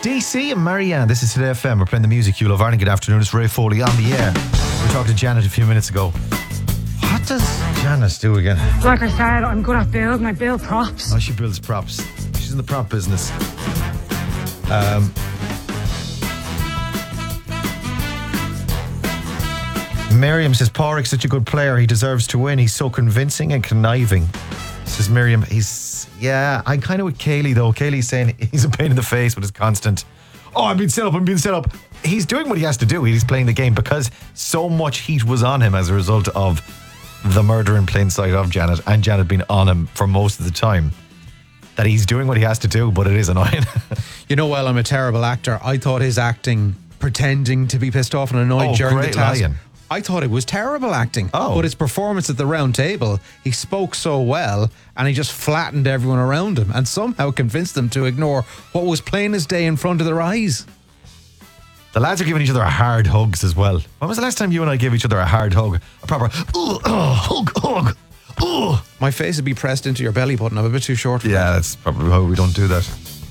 DC and Marianne. This is Today FM. We're playing the music you love. Ireland, good afternoon. It's Ray Foley on the air. We were talking to Janet a few minutes ago. What does Janet do again? Like I said, I'm good at building. I build props. Oh, she builds props. She's in the prop business. Miriam says, Pádraig's such a good player. He deserves to win. He's so convincing and conniving. Says Miriam, I'm kind of with Kaylee though. Kaylee's saying he's a pain in the face with his constant, I'm being set up. He's doing what he has to do. He's playing the game because so much heat was on him as a result of the murder in plain sight of Janet, and Janet being on him for most of the time, that he's doing what he has to do, but it is annoying. You know, while I'm a terrible actor, I thought his acting, pretending to be pissed off and annoyed during the task, I thought it was terrible acting. But his performance at the round table, he spoke so well and he just flattened everyone around him and somehow convinced them to ignore what was plain as day in front of their eyes. The lads are giving each other hard hugs as well. When was the last time you and I gave each other a hard hug? A proper hug. My face would be pressed into your belly button. I'm a bit too short for that. Yeah, that's probably how we don't do that.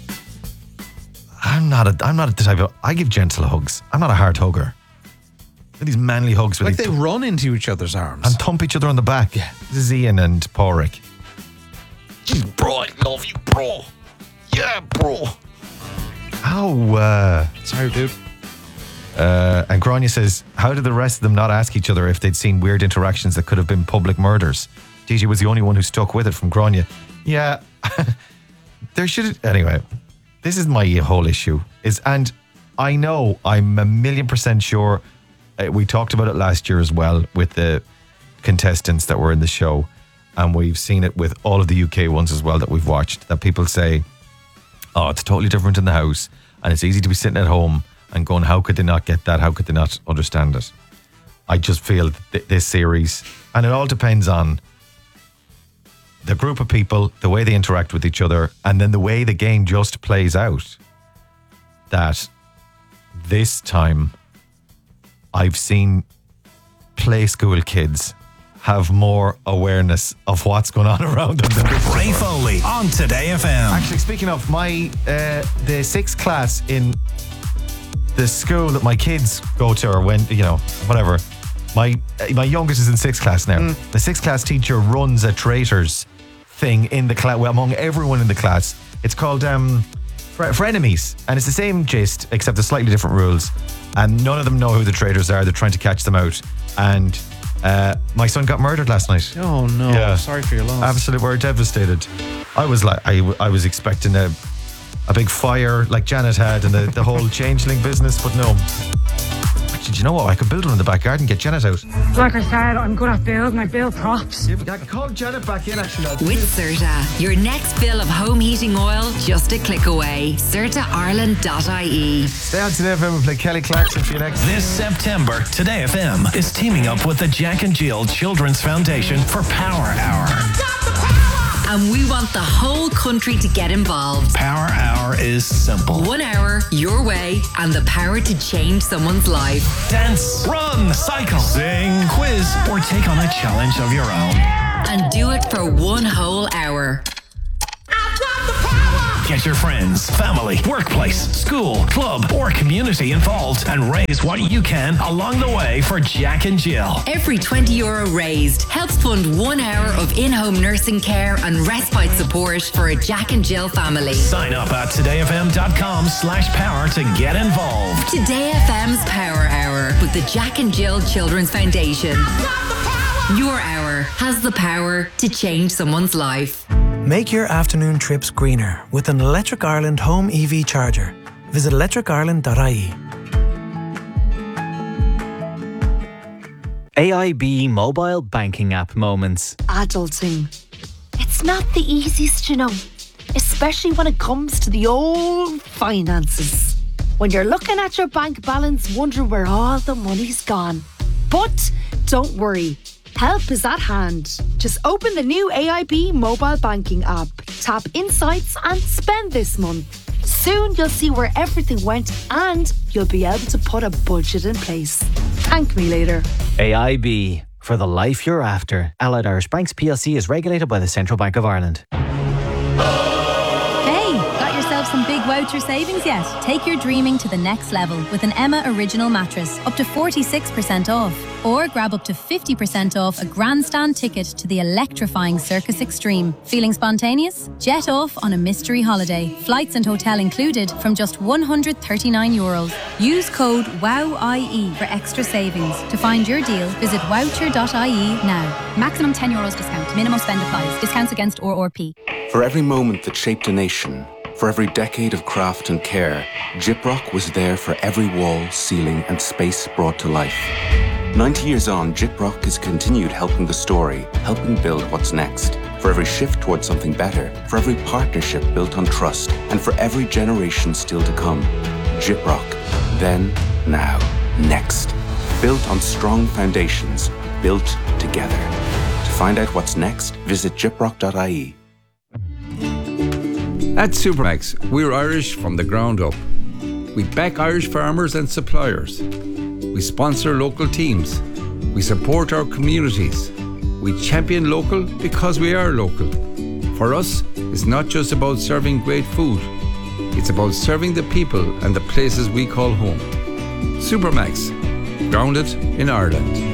I'm not the type of... I give gentle hugs. I'm not a hard hugger. These manly hugs. Like they run into each other's arms. And thump each other on the back. Yeah. This is Ian and Pádraig. Jeez, bro, I love you, bro. Yeah, bro. Sorry, dude. And Grania says, how did the rest of them not ask each other if they'd seen weird interactions that could have been public murders? DJ was the only one who stuck with it from Grania. Yeah. There should... Anyway, this is my whole issue. And I know, I'm 1,000,000% sure... We talked about it last year as well with the contestants that were in the show, and we've seen it with all of the UK ones as well that we've watched, that people say, oh, it's totally different in the house and it's easy to be sitting at home and going, how could they not get that? How could they not understand it? I just feel this series, and it all depends on the group of people, the way they interact with each other, and then the way the game just plays out, that this time I've seen play school kids have more awareness of what's going on around them than before. Ray Foley on Today FM. Actually, speaking of the sixth class in the school that my kids go to, or when, whatever. My youngest is in sixth class now. The sixth class teacher runs a traitors thing in the class, among everyone in the class. It's called Frenemies, and it's the same gist except there's slightly different rules, and none of them know who the traitors are. They're trying to catch them out, and my son got murdered last night. Oh no. Yeah. Sorry for your loss. Absolutely, we're devastated. I was like, I was expecting a big fire like Janet had and the whole changeling business, but no. Actually, do you know what? I could build one in the back garden and get Janet out. Like I said, I'm good at building. I build props. I can call Janet back in, actually. With Certa, your next fill of home heating oil just a click away. CertaIreland.ie. Stay on Today FM and play Kelly Clarkson for you next. This September, Today FM is teaming up with the Jack and Jill Children's Foundation for Power Hour. And we want the whole country to get involved. Power Hour is simple. 1 hour, your way, and the power to change someone's life. Dance, run, cycle, sing, quiz, or take on a challenge of your own. And do it for 1 whole hour. Get your friends, family, workplace, school, club, or community involved and raise what you can along the way for Jack and Jill. Every €20 raised helps fund 1 hour of in-home nursing care and respite support for a Jack and Jill family. Sign up at todayfm.com/power to get involved. Today FM's Power Hour with the Jack and Jill Children's Foundation. Your hour has the power to change someone's life. Make your afternoon trips greener with an Electric Ireland home EV charger. Visit electricireland.ie. AIB mobile banking app moments. Adulting. It's not the easiest, especially when it comes to the old finances. When you're looking at your bank balance, wondering where all the money's gone. But don't worry. Help is at hand. Just open the new AIB mobile banking app, tap Insights and spend this month. Soon you'll see where everything went and you'll be able to put a budget in place. Thank me later. AIB, for the life you're after. Allied Irish Banks PLC is regulated by the Central Bank of Ireland. Hey, got yourself some big voucher savings yet? Take your dreaming to the next level with an Emma Original mattress, up to 46% off. Or grab up to 50% off a grandstand ticket to the electrifying Circus Extreme. Feeling spontaneous? Jet off on a mystery holiday. Flights and hotel included from just €139. Use code WOWIE for extra savings. To find your deal, visit voucher.ie now. Maximum €10 discount. Minimum spend applies. Discounts against ORP. For every moment that shaped a nation, for every decade of craft and care, Gyprock was there for every wall, ceiling and space brought to life. 90 years on, Gyprock has continued helping the story, helping build what's next. For every shift towards something better, for every partnership built on trust, and for every generation still to come. Gyprock. Then, now, next. Built on strong foundations, built together. To find out what's next, visit gyprock.ie. At Supermax, we're Irish from the ground up. We back Irish farmers and suppliers. We sponsor local teams. We support our communities. We champion local because we are local. For us, it's not just about serving great food. It's about serving the people and the places we call home. Supermax, grounded in Ireland.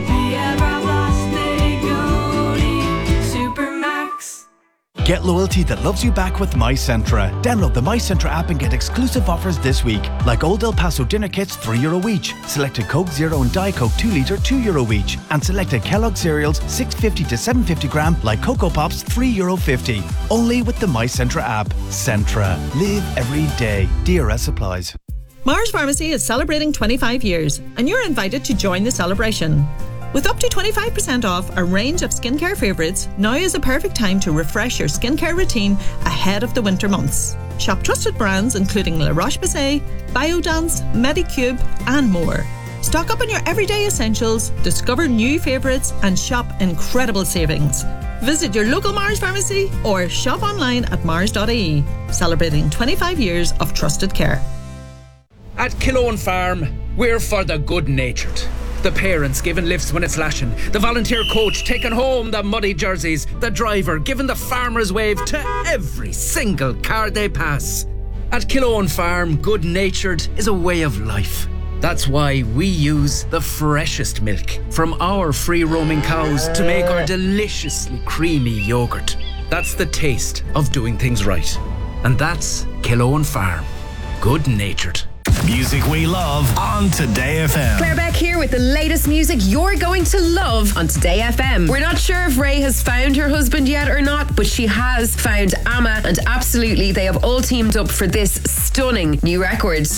Get loyalty that loves you back with MyCentra. Download the MyCentra app and get exclusive offers this week, like Old El Paso dinner kits, €3 each. Selected Coke Zero and Diet Coke 2 litre, €2 each. And selected Kellogg cereals, 650 to 750 gram, like Cocoa Pops, €3.50. Only with the MyCentra app. Centra. Live every day. DRS applies. Mars Pharmacy is celebrating 25 years, and you're invited to join the celebration. With up to 25% off a range of skincare favourites, now is a perfect time to refresh your skincare routine ahead of the winter months. Shop trusted brands including La Roche-Posay, Biodance, Medicube and more. Stock up on your everyday essentials, discover new favourites and shop incredible savings. Visit your local Mars Pharmacy or shop online at mars.ie, celebrating 25 years of trusted care. At Killowen Farm, we're for the good-natured. The parents giving lifts when it's lashing, the volunteer coach taking home the muddy jerseys, the driver giving the farmer's wave to every single car they pass. At Killowen Farm, good-natured is a way of life. That's why we use the freshest milk from our free-roaming cows to make our deliciously creamy yoghurt. That's the taste of doing things right. And that's Killowen Farm. Good-natured. Music we love on Today FM. Claire Beck here with the latest music you're going to love on Today FM. We're not sure if Ray has found her husband yet or not, but she has found Amma, and absolutely they have all teamed up for this stunning new record.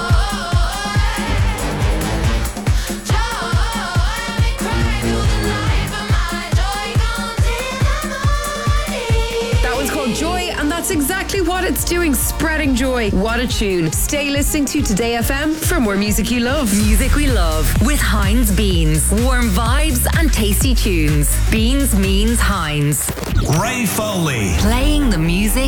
Joy, and that's exactly what it's doing, spreading joy. What a tune. Stay listening to Today FM for more music you love. Music we love with Heinz Beans. Warm vibes and tasty tunes. Beans means Heinz. Ray Foley. Playing the music